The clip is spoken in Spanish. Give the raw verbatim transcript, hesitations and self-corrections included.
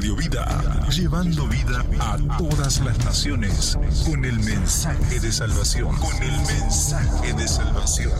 Radio Vida, llevando vida a todas las naciones con el mensaje de salvación, con el mensaje de salvación.